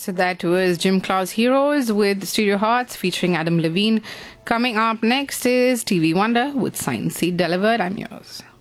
So that was Gym Class Heroes with Studio Hearts featuring Adam Levine. Coming up next is TV Wonder with Science Seed Delivered. I'm yours.